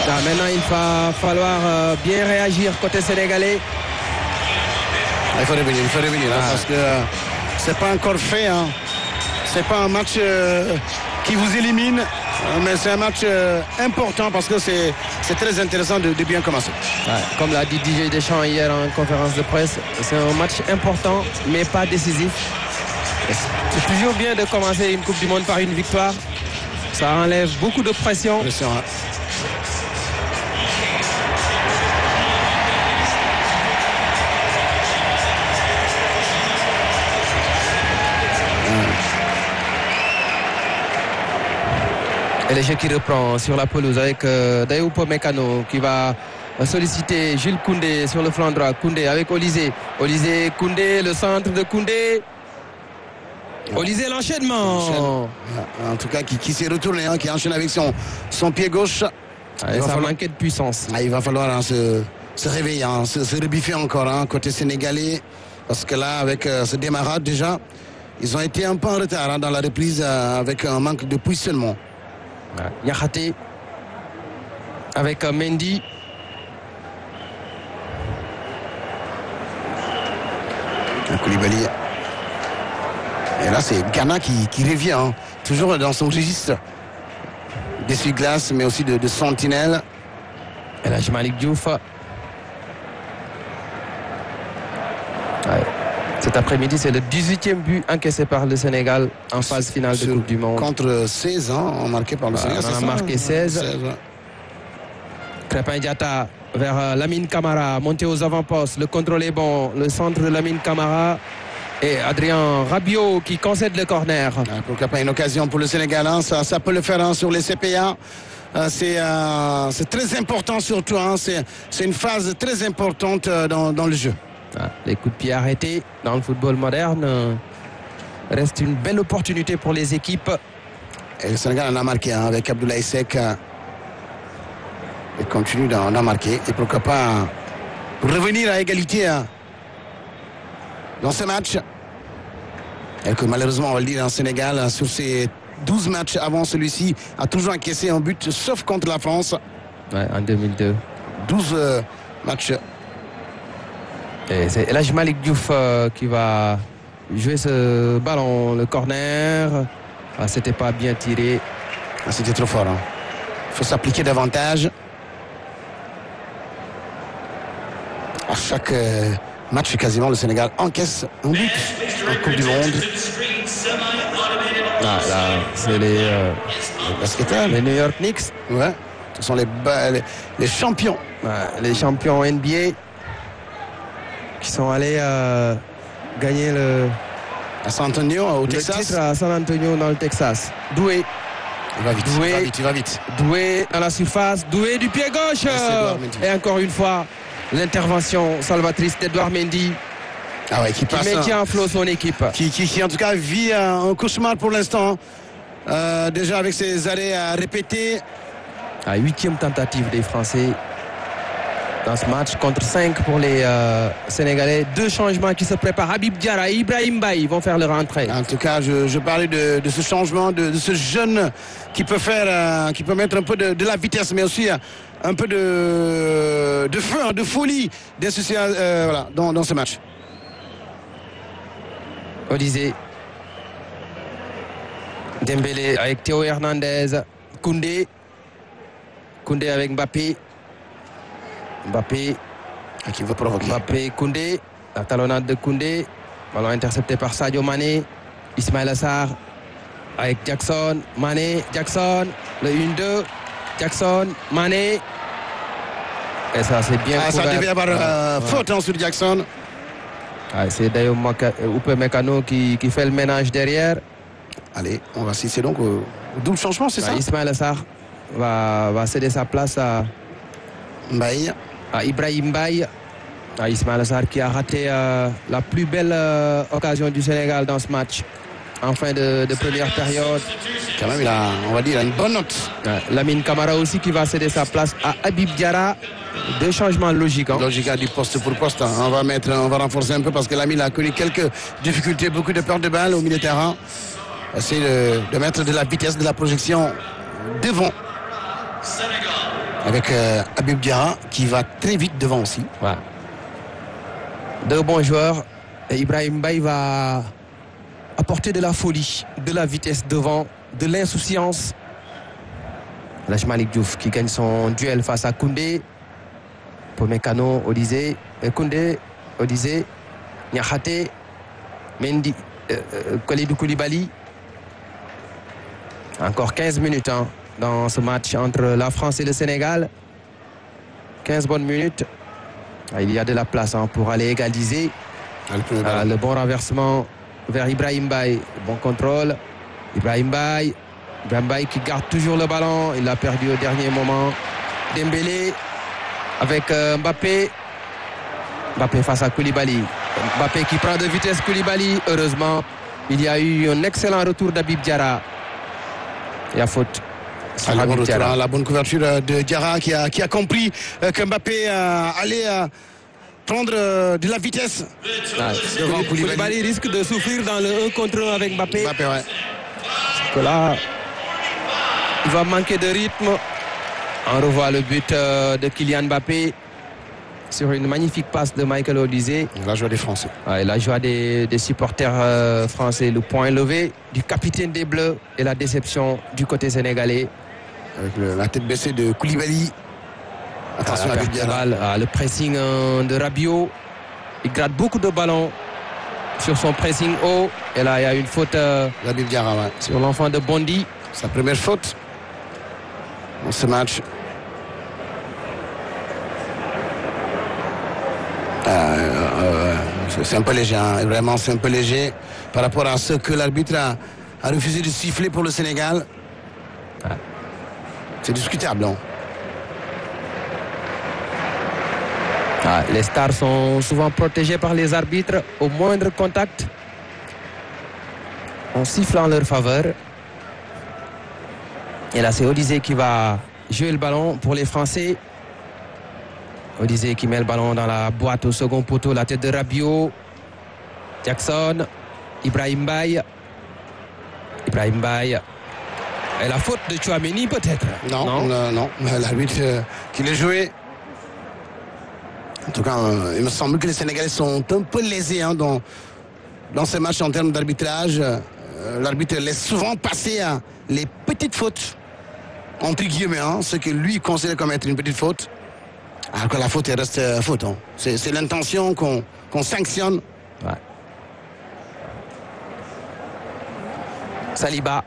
Maintenant, il va falloir bien réagir côté sénégalais. Il faut revenir parce que c'est pas encore fait. Hein. C'est pas un match qui vous élimine, mais c'est un match important parce que c'est très intéressant de bien commencer. Ouais, comme l'a dit DJ Deschamps hier en conférence de presse, c'est un match important, mais pas décisif. C'est toujours bien de commencer une Coupe du Monde par une victoire. Ça enlève beaucoup de pression. Hein. Et le jeu qui reprend sur la pelouse avec Dayo Upamecano qui va solliciter Jules Koundé sur le flanc droit. Koundé avec Olysée. Olysée, Koundé, le centre de Koundé. Olysée, l'enchaînement. En tout cas, qui s'est retourné, hein, qui enchaîne avec son pied gauche. Ça manquait de puissance. Il va falloir se réveiller, hein, se rebiffer encore hein, côté sénégalais. Parce que là, avec ce démarrage déjà, ils ont été un peu en retard hein, dans la reprise avec un manque de puissance. Niakhaté avec Mendy. Koulibaly. Et là, c'est Ghana qui revient, hein, toujours dans son registre d'essuie-glace, mais aussi de sentinelle. Et là, Malick Diouf. Ouais. Cet après-midi, c'est le 18e but encaissé par le Sénégal en phase finale de Coupe du Monde. Contre 16 ans, marqué par le Sénégal. On a marqué 16. Crépin Diatta vers Lamine Camara, monté aux avant-postes. Le contrôle est bon. Le centre de Lamine Camara. Et Adrien Rabiot qui concède le corner. Pourquoi pas une occasion pour le Sénégal. Hein, ça peut le faire hein, sur les CPA. C'est très important surtout. Hein, c'est une phase très importante dans le jeu. Les coups de pied arrêtés dans le football moderne reste une belle opportunité pour les équipes. Et le Sénégal en a marqué hein, avec Abdoulaye Seck. Il continue d'en marquer. Et pourquoi pas pour revenir à égalité hein, dans ce match. Et que malheureusement, on va le dire, en Sénégal, sur ces 12 matchs avant celui-ci, a toujours encaissé un but, sauf contre la France. Ouais, en 2002. 12 matchs. Et c'est Elhadji Malick Diouf qui va jouer ce ballon, le corner. C'était pas bien tiré. C'était trop fort. Il faut s'appliquer davantage. À chaque match, quasiment, le Sénégal encaisse un but en Coupe du Monde. Là, c'est les basketteurs. Les New York Knicks. Ouais. Ce sont les champions. Ouais, les champions NBA. Qui sont allés gagner à San Antonio, au Texas. Le titre à San Antonio, dans le Texas. Doué. Il va vite. Doué dans la surface. Doué du pied gauche. Et encore une fois, l'intervention salvatrice d'Edouard Mendy. Ah ouais, qui met en flot son équipe. Qui en tout cas vit un cauchemar pour l'instant. Déjà avec ses arrêts répétés. 8e tentative des Français. Dans ce match, contre 5 pour les Sénégalais. 2 changements qui se préparent. Habib Diarra et Ibrahim Baye vont faire leur entrée. En tout cas, je parlais de ce changement, de ce jeune qui peut faire, qui peut mettre un peu de la vitesse, mais aussi un peu de feu, de folie voilà, dans ce match. Olysée. Dembélé avec Théo Hernandez. Koundé avec Mbappé. Qui veut provoquer. Mbappé, Koundé, la talonnade de Koundé, ballon intercepté par Sadio Mané, Ismaïla Sarr avec Jackson, Mané, Jackson, le 1-2, Jackson, Mané. Et ça c'est bien couvert. Ça devait avoir faute sur Jackson. C'est Dayo Upamecano qui fait le ménage derrière. Allez, on va assister donc au double changement, c'est ça? Ismaïla Sarr va céder sa place à Mbaye. À Ibrahim Baye. Ismaïla Sarr qui a raté la plus belle occasion du Sénégal dans ce match en fin de première période. Quand même, on va dire, une bonne note. Lamine Camara aussi qui va céder sa place à Habib Diarra. 2 changements logiques. Logique du poste pour poste. On va renforcer un peu parce que Lamine a connu quelques difficultés, beaucoup de perte de balle au milieu de terrain. Essayer de mettre de la vitesse, de la projection devant. Avec Habib Diarra qui va très vite devant aussi. Ouais. Deux bons joueurs. Et Ibrahim Mbaye va apporter de la folie, de la vitesse devant, de l'insouciance. El Hadji Malick Diouf qui gagne son duel face à Koundé. Upamecano, Olise, Koundé, Olise, Niakhaté, Mendy, Kalidou Koulibaly. Encore 15 minutes dans ce match entre la France et le Sénégal. 15 bonnes minutes. Il y a de la place pour aller égaliser. Le bon renversement vers Ibrahim Mbaye. Bon contrôle. Ibrahim Mbaye qui garde toujours le ballon. Il l'a perdu au dernier moment. Dembélé avec Mbappé. Mbappé face à Koulibaly. Mbappé qui prend de vitesse Koulibaly. Heureusement, il y a eu un excellent retour d'Habib Diarra. Il y a faute. La bonne couverture de Diarra qui a compris que Mbappé allait prendre de la vitesse. Devant Koulibaly risque de souffrir dans le 1 contre 1 avec Mbappé. Ouais. Parce que là, il va manquer de rythme. On revoit le but de Kylian Mbappé sur une magnifique passe de Michael Olise. La joie des Français. La joie des supporters français. Le point levé du capitaine des Bleus et la déception du côté sénégalais. Avec la tête baissée de Koulibaly. Attention à le pressing de Rabiot. Il gratte beaucoup de ballons sur son pressing haut. Et là, il y a une faute sur l'enfant de Bondy. Sa première faute dans ce match. C'est un peu léger, vraiment c'est un peu léger par rapport à ce que l'arbitre a refusé de siffler pour le Sénégal. C'est discutable. Les stars sont souvent protégés par les arbitres. Au moindre contact, on siffle en leur faveur. Et là, c'est Olise qui va jouer le ballon pour les Français. Olise qui met le ballon dans la boîte au second poteau, la tête de Rabiot. Jackson, Ibrahim Mbaye. Et la faute de Tchouaméni peut-être? Non. L'arbitre qui l'a joué. En tout cas, il me semble que les Sénégalais sont un peu lésés dans ce match en termes d'arbitrage. L'arbitre laisse souvent passer les petites fautes, entre guillemets, ce que lui considère comme être une petite faute. Alors que la faute reste faute. C'est l'intention qu'on sanctionne. Ouais. Saliba.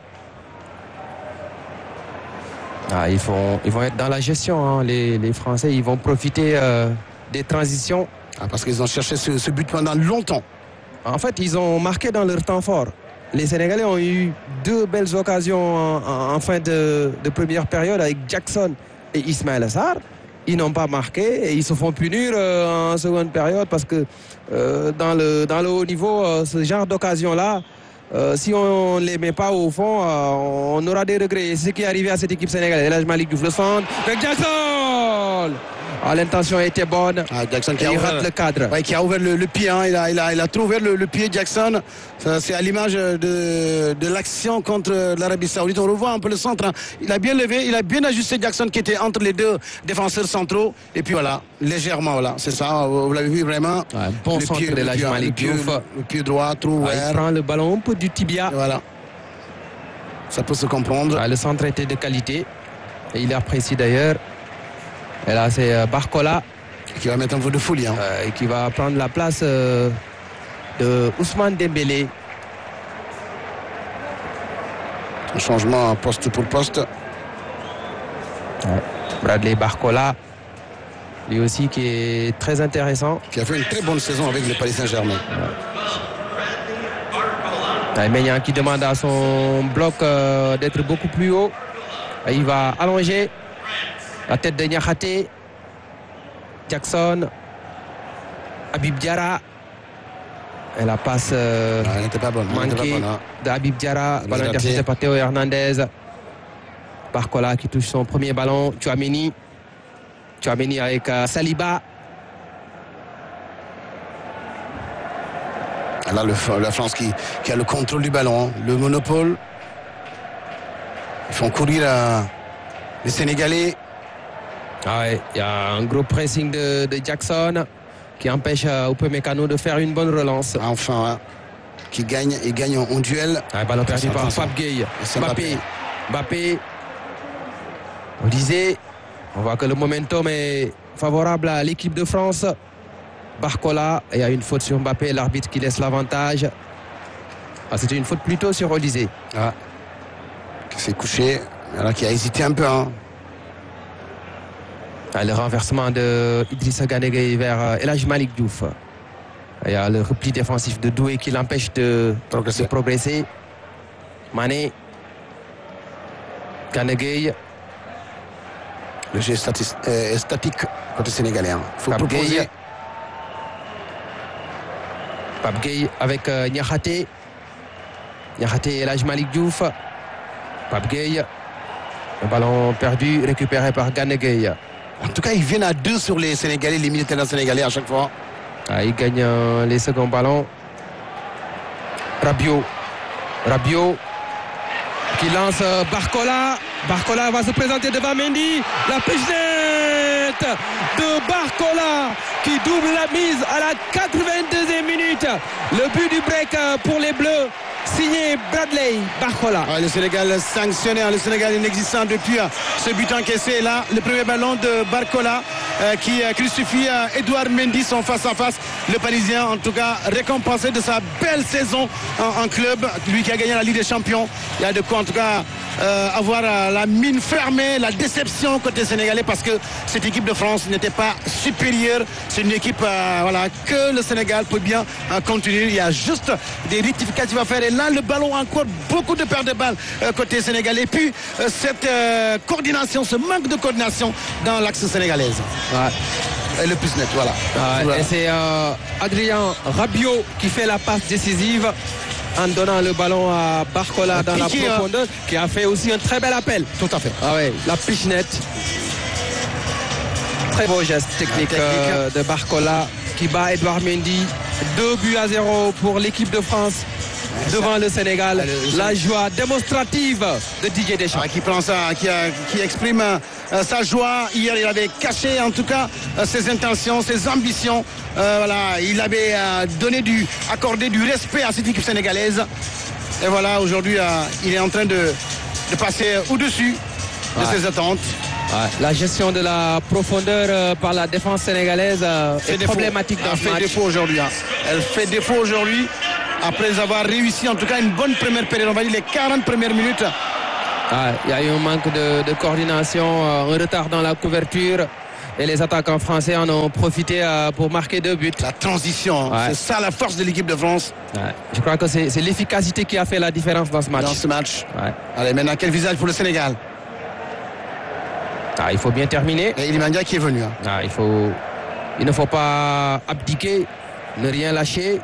Ils vont être dans la gestion. Les Français, ils vont profiter des transitions. Parce qu'ils ont cherché ce but pendant longtemps. En fait, ils ont marqué dans leur temps fort. Les Sénégalais ont eu deux belles occasions en fin de première période avec Jackson et Ismaël Sarr. Ils n'ont pas marqué et ils se font punir en seconde période parce que dans le haut niveau, ce genre d'occasion-là, si on ne les met pas au fond, on aura des regrets. Et c'est ce qui est arrivé à cette équipe sénégalaise. El Hadji Malick Diouf, le centre avec Jackson. L'intention était bonne. Jackson qui rate le cadre. Ouais, qui a ouvert le pied. Il a trouvé le pied Jackson. C'est à l'image de l'action contre l'Arabie Saoudite. On revoit un peu le centre. Il a bien levé, il a bien ajusté Jackson qui était entre les deux défenseurs centraux. Et puis voilà, légèrement, c'est ça. Vous l'avez vu vraiment. Bon centre de El Hadji Malick Diouf. Le pied droit, trop ouvert. Il prend le ballon un peu du tibia. Voilà. Ça peut se comprendre. Le centre était de qualité. Et il apprécie d'ailleurs. Et là, c'est Barcola qui va mettre un peu de folie. Et qui va prendre la place de Ousmane Dembélé. Un changement poste pour poste. Bradley Barcola, lui aussi qui est très intéressant. Qui a fait une très bonne saison avec le Paris Saint-Germain. Maignan qui demande à son bloc d'être beaucoup plus haut. Et il va allonger. La tête de Niakhaté, Jackson, Habib Diarra. Et la passe elle n'était pas bonne. manquée d'Habib Diarra. Ballon intercepté par Théo Hernandez. Barcola qui touche son premier ballon. Tchouaméni avec Saliba. Là, la France qui a le contrôle du ballon, le monopole. Ils font courir Les Sénégalais. Ah ouais, il y a un gros pressing de Jackson qui empêche Upamecano de faire une bonne relance. Enfin, hein, qui gagne et gagne en duel. Ah, ballon perdu par Pape Gueye. Mbappé. Olysée. On voit que le momentum est favorable à l'équipe de France. Barcola, il y a une faute sur Mbappé, l'arbitre qui laisse l'avantage. Ah, c'était une faute plutôt sur Olysée. Ah, qui s'est couché, alors qui a hésité un peu. Hein. Ah, le renversement de Idrissa Gana Gueye vers El Hadji Malick Diouf. Il y a le repli défensif de Doué qui l'empêche de progresser. Mané. Gana Gueye. Le jeu est statique côté sénégalais. Il faut proposer. Pape Gueye avec Niakhaté. Niakhaté et El Hadji Malick Diouf. Pape Gueye. Le ballon perdu, récupéré par Gana Gueye. En tout cas, ils viennent à 2 sur les Sénégalais, les militaires sénégalais à chaque fois. Ah, ils gagnent les seconds ballons. Rabiot qui lance Barcola. Barcola va se présenter devant Mendy. La pichette de Barcola qui double la mise à la 82e minute. Le but du break pour les Bleus, signé Bradley Barcola. Le Sénégal sanctionné, le Sénégal inexistant depuis ce but encaissé. Là, le premier ballon de Barcola qui crucifie Edouard Mendy, son face-à-face. Le Parisien, en tout cas, récompensé de sa belle saison en club. Lui qui a gagné la Ligue des Champions. Il y a de quoi, en tout cas, avoir la mine fermée, la déception côté sénégalais parce que cette équipe de France n'était pas supérieure. C'est une équipe que le Sénégal peut bien continuer. Il y a juste des rectificatifs à faire. Et là, le ballon, encore beaucoup de pertes de balles côté sénégalais. Et puis, cette coordination, ce manque de coordination dans l'axe sénégalaise. Ouais. Et le plus net, voilà. Et c'est Adrien Rabiot qui fait la passe décisive en donnant le ballon à Barcola dans la profondeur, qui a fait aussi un très bel appel. Tout à fait. Ah ouais, la pichenette. Très beau geste technique de Barcola qui bat Edouard Mendy. 2-0 pour l'équipe de France devant le Sénégal. La joie démonstrative de Didier Deschamps. Qui prend ça, qui exprime sa joie. Hier, il avait caché en tout cas ses intentions, ses ambitions. Il avait accordé du respect à cette équipe sénégalaise. Et voilà, aujourd'hui, il est en train de passer au-dessus de ses attentes. Ouais. La gestion de la profondeur par la défense sénégalaise est problématique dans ce match. Elle fait défaut aujourd'hui. Après avoir réussi en tout cas une bonne première période, on va dire les 40 premières minutes. Il y a eu un manque de coordination, un retard dans la couverture. Et les attaquants français en ont profité pour marquer 2 buts. La transition, c'est ça la force de l'équipe de France. Je crois que c'est l'efficacité qui a fait la différence dans ce match. Allez, maintenant, quel visage pour le Sénégal? Il faut bien terminer. Et Iliman Ndiaye qui est venu. Il ne faut pas abdiquer, ne rien lâcher.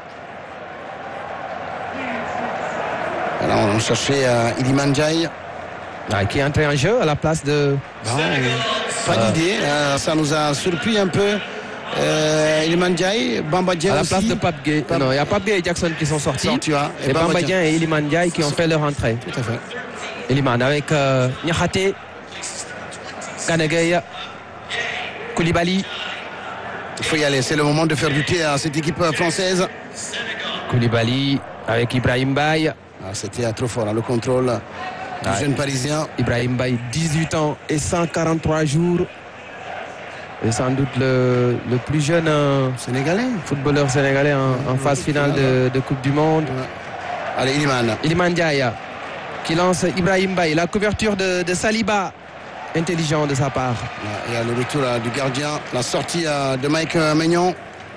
Alors, on cherchait Iliman Ndiaye. Qui est entré en jeu à la place de... Pas d'idée, ça nous a surpris un peu. Iliman Ndiaye, Bamba Dieng à la aussi. place de Pape Gueye. Non, il y a Pape Gueye et Jackson qui sont sortis. Et Bamba Dieng et Iliman Ndiaye qui ont fait leur entrée. Tout à fait. Iliman avec Niakhaté, Gana Gueye, Koulibaly. Il faut y aller, c'est le moment de faire douter à cette équipe française. Koulibaly avec Ibrahim Baye. C'était trop fort, le contrôle du jeune Parisien. Ibrahim Baye, 18 ans et 143 jours. Et sans doute le plus jeune footballeur sénégalais en phase finale de Coupe du Monde. Allez, Iliman Ndiaye qui lance Ibrahim Baye. La couverture de Saliba. Intelligent de sa part. Il y a le retour du gardien. La sortie de Mike Maignan.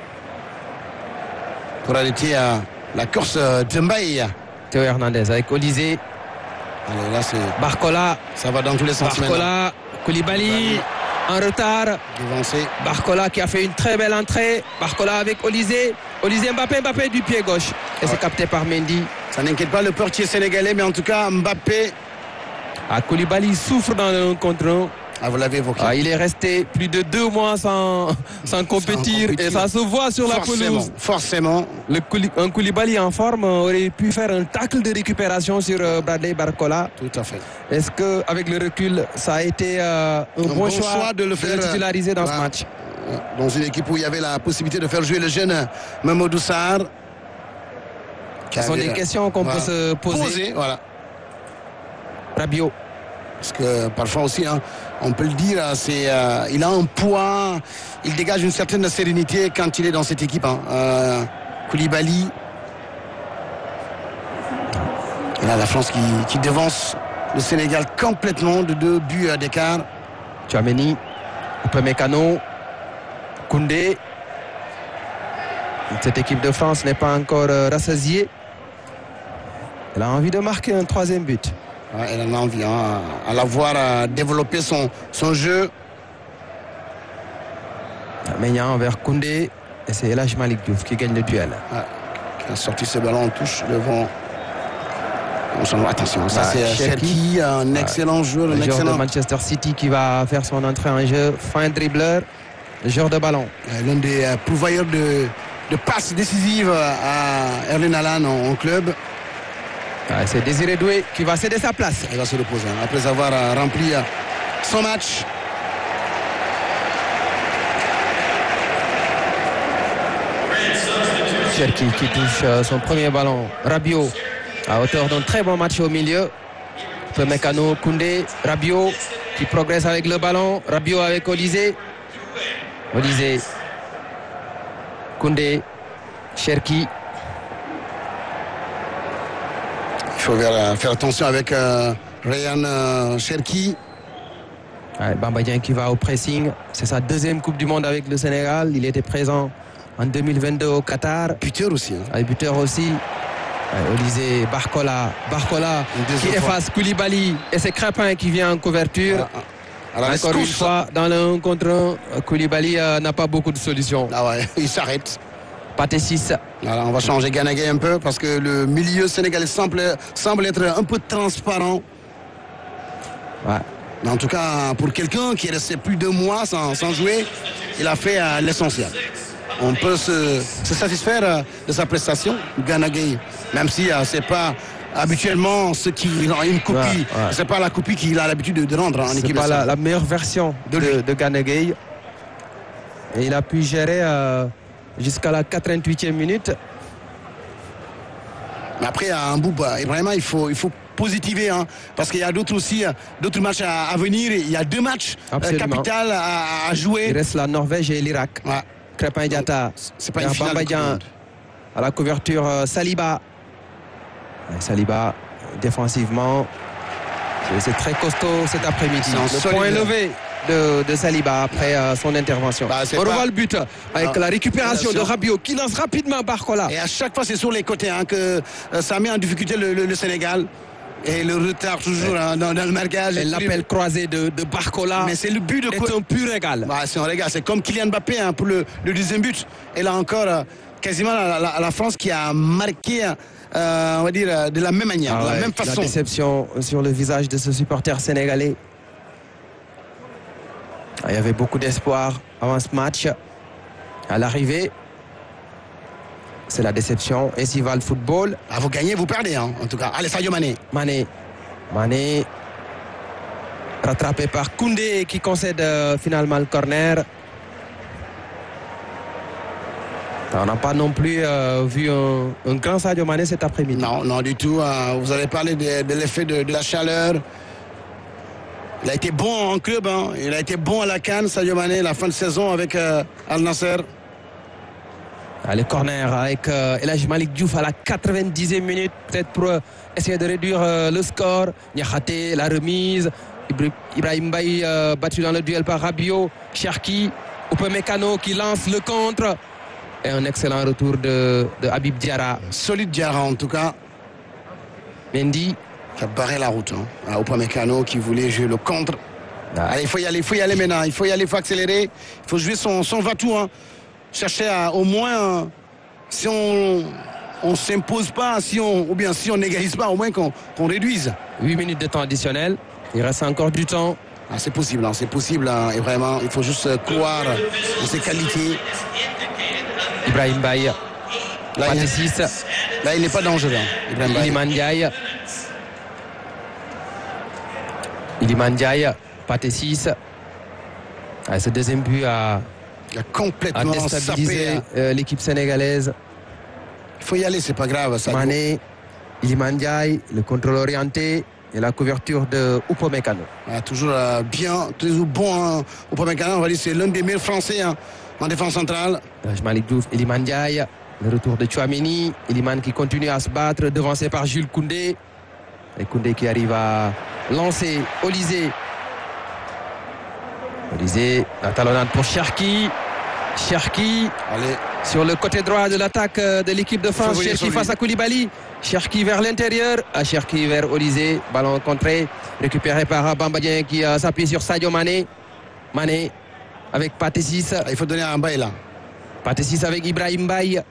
Pour arrêter la course de Mbaye. Théo Hernandez avec Olysée. Allez, là, c'est... Barcola. Ça va dans tous les sens. Barcola. Koulibaly. En retard. Devancé. Barcola qui a fait une très belle entrée. Barcola avec Olysée. Olysée, Mbappé du pied gauche. Et c'est capté par Mendy. Ça n'inquiète pas le portier sénégalais, mais en tout cas, Mbappé. Koulibaly souffre dans le 1 contre 1. Ah, vous l'avez évoqué. Il est resté plus de 2 mois sans compétir et ça se voit sur la pelouse. Forcément. Un Koulibaly en forme aurait pu faire un tacle de récupération sur Bradley Barcola. Tout à fait. Est-ce qu'avec le recul, ça a été un bon choix de le faire titulariser dans ce match? Dans une équipe où il y avait la possibilité de faire jouer le jeune Mamadou Sarr. Ce sont des questions qu'on peut se poser. Voilà. Rabiot. Parce que parfois aussi, hein, on peut le dire, il a un poids, il dégage une certaine sérénité quand il est dans cette équipe. Koulibaly. Et là, la France qui devance le Sénégal complètement de 2 buts d'écart. Tchouaméni, Upamecano, Koundé. Cette équipe de France n'est pas encore rassasiée. Elle a envie de marquer un 3e but. Ouais, elle en a envie, à la voir développer son jeu. Meignan vers Koundé. Et c'est El Hadji Malick Diouf qui gagne le duel. Ouais, qui a sorti ce ballon en touche devant. Attention, ça c'est Cherki, un excellent joueur. Le joueur de Manchester City qui va faire son entrée en jeu. Fin dribbleur, le joueur de ballon. L'un des pourvoyeurs de passes décisives à Erling Haaland en club. C'est Désiré Doué qui va céder sa place. Il va se reposer après avoir rempli son match. Cherki qui touche son premier ballon. Rabiot à hauteur d'un très bon match au milieu. Upamecano, Koundé, Rabiot qui progresse avec le ballon. Rabiot avec Olysée. Koundé, Cherki. Il faut faire attention avec Ryan Cherki. Bamba Dieng qui va au pressing. C'est sa 2e Coupe du Monde avec le Sénégal. Il était présent en 2022 au Qatar. Buteur aussi. Buteur aussi. Olysée, Barcola qui efface Koulibaly. Et c'est Crépin qui vient en couverture. Encore une fois, dans le 1 contre 1, Koulibaly n'a pas beaucoup de solutions. Ah ouais, il s'arrête. Pathé 6. Alors on va changer Gana Gueye un peu parce que le milieu sénégalais semble être un peu transparent. Ouais. Mais en tout cas, pour quelqu'un qui est resté plus de 2 mois sans jouer, il a fait l'essentiel. On peut se satisfaire de sa prestation, Gana Gueye, même si c'est pas habituellement ce qui rend une copie. C'est pas la copie qu'il a l'habitude de rendre en équipe. C'est pas la meilleure version de Gana Gueye. Et il a pu gérer jusqu'à la 88e minute. Mais après, à Mbouba, vraiment, il faut positiver, parce qu'il y a d'autres matchs à venir. Il y a 2 matchs capitaux à jouer. Il reste la Norvège et l'Irak. Ouais. Crépin Diatta. C'est pas une finale. À la couverture, Saliba. Saliba, défensivement, c'est très costaud cet après-midi. Le point levé de Saliba après son intervention. On revoit le but avec la récupération de Rabiot qui lance rapidement Barcola. Et à chaque fois, c'est sur les côtés que ça met en difficulté le Sénégal. Et le retard toujours dans le marquage. Et l'appel croisé de Barcola. Mais c'est le but de C'est un pur régal. C'est un régal. C'est comme Kylian Mbappé pour le 2e but. Et là encore, quasiment la France qui a marqué, on va dire, de la même manière, de la même façon. La déception sur le visage de ce supporter sénégalais. Il y avait beaucoup d'espoir avant ce match. À l'arrivée, c'est la déception. Et s'il va le football. Vous gagnez, vous perdez, en tout cas. Allez, Sadio Mané. Mané. Rattrapé par Koundé qui concède finalement le corner. On n'a pas non plus vu un grand Sadio Mané cet après-midi. Non, du tout. Vous avez parlé de l'effet de la chaleur. Il a été bon en club. Il a été bon à la CAN, Sadio Mané, la fin de saison avec Al Nasser. Le corner avec El Hadji Malick Diouf à la 90e minute, peut-être pour essayer de réduire le score. Niakhaté, la remise. Ibrahim Mbaye battu dans le duel par Rabiot. Cherki, Upamecano qui lance le contre. Et un excellent retour de Habib Diarra. Solide Diarra en tout cas. Mendy. Qui a barré la route. Upamecano qui voulait jouer le contre. Allez, il faut y aller maintenant. Il faut y aller, il faut accélérer. Il faut jouer son va-tout. Chercher au moins, si on ne s'impose pas, ou bien si on n'égalise pas, au moins qu'on réduise. 8 minutes de temps additionnel. Il reste encore du temps. Ah, c'est possible, hein, c'est possible. Hein, et vraiment, il faut juste croire en ses qualités. Ibrahim Baye. Là, Pathé 6. là, il n'est pas dangereux. Hein, Ibrahim Baye. Iliman Ndiaye. Iliman Ndiaye. Pathé 6. Ah, ce deuxième but a complètement déstabilisé sapé. l'équipe sénégalaise. Il faut y aller, c'est pas grave. Ça Mané, Iliman Ndiaye, le contrôle orienté et la couverture de Upamecano. Ah, toujours bien, toujours bon. Hein. Upamecano, on va dire, c'est l'un des meilleurs Français hein, en défense centrale. Malick Diouf, Iliman Ndiaye, le retour de Tchouaméni. Iliman qui continue à se battre, devancé par Jules Koundé. Et Koundé qui arrive à lancer Olysée. Olysée, la talonnade pour Cherki. Cherki Allez. sur le côté droit de l'attaque de l'équipe de France. Cherki face à Koulibaly. Cherki vers l'intérieur. Cherki vers Olysée. Ballon contré. Récupéré par Bamba Dieng qui s'appuie sur Sadio Mané. Mané avec Pathé 6. Il faut donner un bail là. Pathé 6 avec Ibrahim Baye.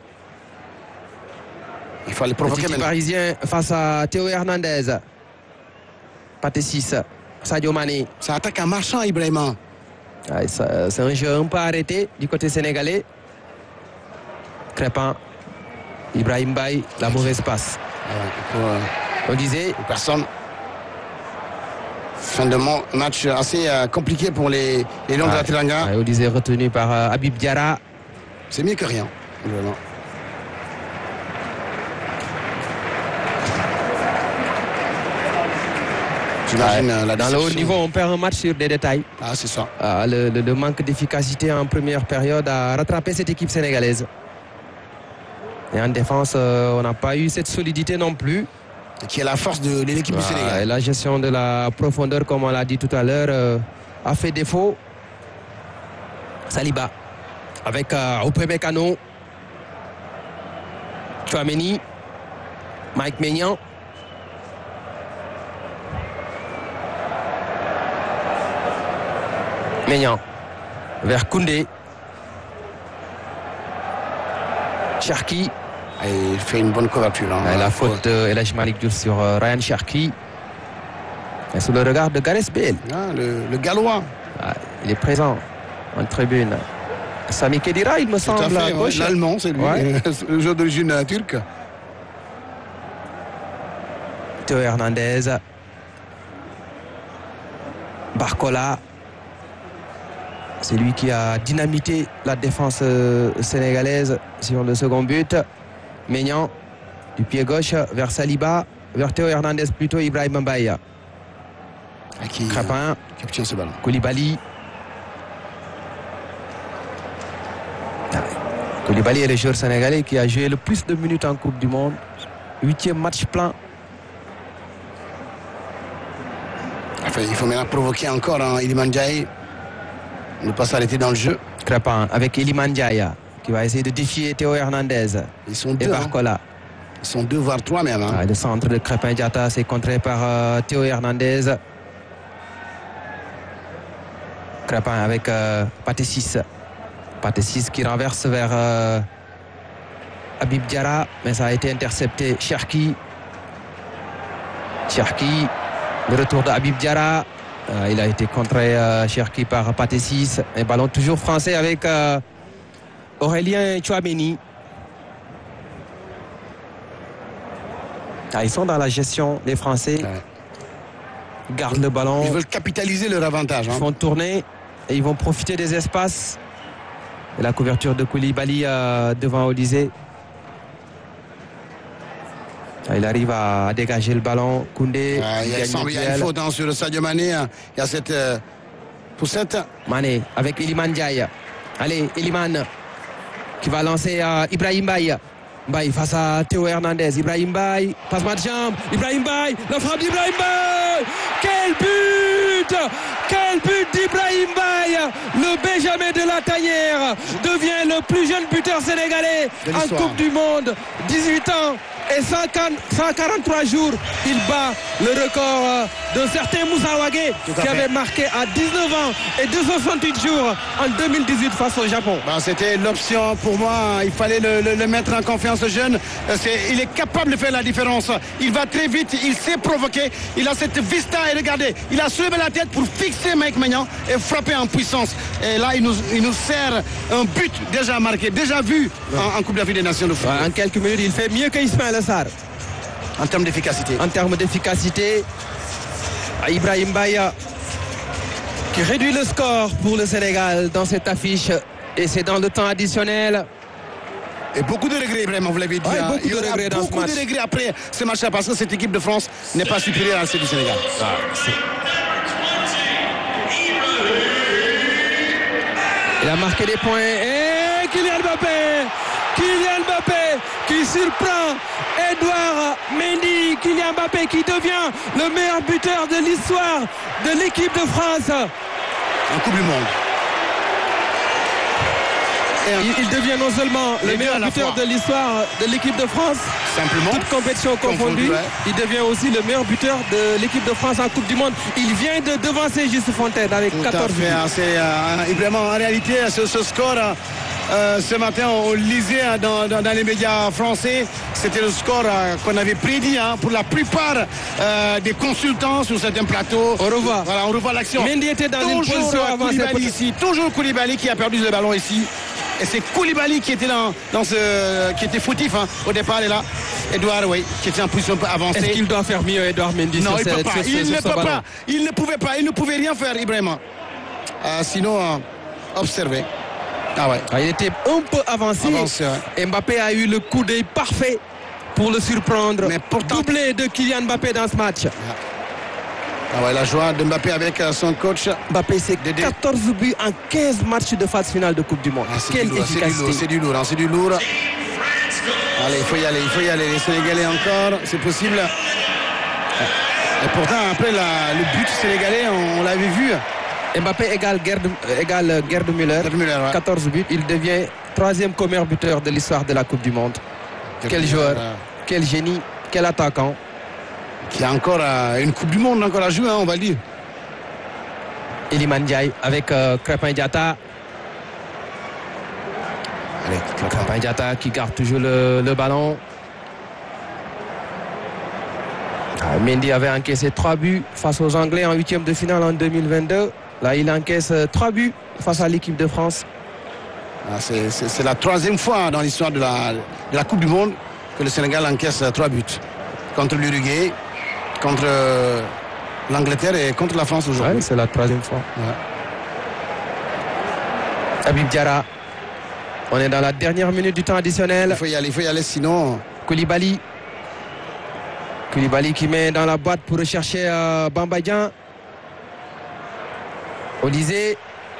Il faut aller provoquer le parisien face à Théo Hernandez. Pathé 6. Sadio Mané. Ça attaque un marchand, Ibrahima. Ouais, c'est un jeu un peu arrêté du côté sénégalais. Crépin. Ibrahim Baye, la mauvaise passe. Olysée. Personne. Fin de match assez compliqué pour les Lions de la Teranga. Olysée retenu par Habib Diarra. C'est mieux que rien. Vraiment. Dans le haut niveau, on perd un match sur des détails. Ah, c'est ça. Le manque d'efficacité en première période a rattrapé cette équipe sénégalaise. Et en défense, on n'a pas eu cette solidité non plus. Qui est la force de l'équipe du Sénégal. Et la gestion de la profondeur, comme on l'a dit tout à l'heure, a fait défaut. Saliba avec Upamecano. Tchouaméni. Mike Maignan. Maignan vers Koundé. Cherki. Il fait une bonne couverture. Hein, la faute de Malick Diouf sur Ryan Cherki. Et sous le regard de Gareth Bale. Ah, le Gallois. Il est présent en tribune. Sami Khedira, il me semble, à gauche. L'Allemand, c'est lui. Ouais. Le joueur d'origine turque. Théo Hernandez. Barcola. C'est lui qui a dynamité la défense sénégalaise sur le second but. Maignan, du pied gauche vers Saliba, vers Théo Hernandez plutôt, Ibrahim Baye. Crépin, qui obtient ce ballon. Koulibaly. Koulibaly est le joueur sénégalais qui a joué le plus de minutes en Coupe du Monde. 8e match plein. Enfin, il faut maintenant provoquer encore hein, Iliman Ndiaye. Ne pas s'arrêter dans le jeu. Crépin avec Iliman Ndiaye qui va essayer de défier Théo Hernandez. Ils sont deux. Et Barcola. Hein. Ils sont deux, voire trois même. Hein. Le centre de Crépin Diatta, c'est contré par Théo Hernandez. Crépin avec Pathé 6. Pathé 6 qui renverse vers Habib Diarra, mais ça a été intercepté. Cherki. Cherki. Le retour de Habib Diarra. Il a été contré Cherki par Pathé 6. Un ballon toujours français avec Aurélien Tchouaméni. Ils sont dans la gestion des Français. Ouais. Ils gardent le ballon. Ils veulent capitaliser leur avantage. Ils vont tourner et ils vont profiter des espaces. Et la couverture de Koulibaly devant Olysée. Il arrive à dégager le ballon. Koundé. Il y a une faute sur le Sadio Mané. Il y a cette poussette. Mané avec Iliman Ndiaye. Allez, Iliman qui va lancer Ibrahim Baye. Baye face à Théo Hernandez. Ibrahim Baye, passement de jambe. Ibrahim Baye, la frappe d'Ibrahim Baye. Quel but! Quel but d'Ibrahim Baye! Le Benjamin de la Tanière devient le plus jeune buteur sénégalais en Coupe du Monde. 18 ans et 143 jours. Il bat le record d'un certain Moussa Wagué qui avait marqué à 19 ans et 268 jours en 2018 face au Japon. C'était l'option pour moi. Il fallait le mettre en confiance, le jeune. Il est capable de faire la différence. Il va très vite, il sait provoquer. Il a cette vista et regardez, il a soulevé la tête pour fixer Mike Maignan et frapper en puissance. Et là, il nous sert un but déjà marqué, déjà vu en Coupe d'Afrique des Nations de football. En quelques minutes, il fait mieux que Ismaël Sarr. En termes d'efficacité. En termes d'efficacité, Ibrahim Baya qui réduit le score pour le Sénégal dans cette affiche. Et c'est dans le temps additionnel. Et beaucoup de regrets, vraiment, vous l'avez dit. Ouais, beaucoup de regrets dans ce match. Beaucoup de regrets après ce match-là parce que cette équipe de France n'est pas supérieure à celle du Sénégal. Il a marqué des points. Et Kylian Mbappé qui surprend Edouard Mendy. Kylian Mbappé qui devient le meilleur buteur de l'histoire de l'équipe de France en Coupe du Monde. Il devient non seulement le meilleur buteur de l'histoire de l'équipe de France, simplement, toute compétition confondue, il devient aussi le meilleur buteur de l'équipe de France en Coupe du Monde. Il vient de devancer Juste Fontaine avec 14 buts. C'est vraiment en réalité ce score. Ce matin, on lisait dans les médias français, c'était le score qu'on avait prédit pour la plupart des consultants sur certains plateaux. On revoit. Voilà, on revoit l'action. Mendy était dans une position avancée. Ici, toujours Koulibaly qui a perdu le ballon ici. Et c'est Koulibaly qui était qui était fautif au départ. Et là, Edouard, qui était en position avancée. Est-ce qu'il doit faire mieux, Edouard Mendy? Non, il ne peut pas. Il ne peut pas. Il ne pouvait pas. Il ne pouvait rien faire, Ibrahima. Sinon, observer. Il était un peu avancé. Et Mbappé a eu le coup d'œil parfait pour le surprendre. Mais pourtant, doublé de Kylian Mbappé dans ce match. La joie de Mbappé avec son coach. Mbappé, c'est 14 buts en 15 matchs de phase finale de Coupe du Monde. Quelle efficacité. C'est du lourd. Allez, il faut y aller. Les Sénégalais encore, c'est possible. Et pourtant, après le but sénégalais, on l'avait vu. Mbappé égale Gerd Müller, 14 buts. Il devient 3e meilleur buteur de l'histoire de la Coupe du Monde. Quel joueur, quel génie, quel attaquant. Qui a encore une Coupe du Monde encore à jouer, on va le dire. Iliman Ndiaye avec Crépin Diatta. Crépin Diatta qui garde toujours le ballon. Mendy avait encaissé 3 buts face aux Anglais en 8e de finale en 2022. Là, il encaisse 3 buts face à l'équipe de France. C'est la 3e fois dans l'histoire de la Coupe du Monde que le Sénégal encaisse 3 buts. Contre l'Uruguay, contre l'Angleterre et contre la France aujourd'hui. Ouais, c'est la 3e fois. Habib Diarra. On est dans la dernière minute du temps additionnel. Il faut y aller sinon. Koulibaly qui met dans la boîte pour rechercher Bamba Dieng. Olysée.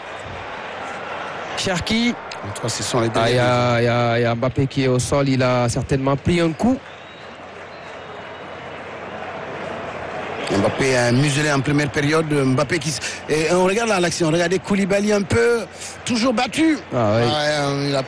Cherki. Il y a Mbappé qui est au sol. Il a certainement pris un coup. Mbappé a muselé en première période. Mbappé et on regarde là l'action. Regardez Koulibaly un peu toujours battu. Oui. Il a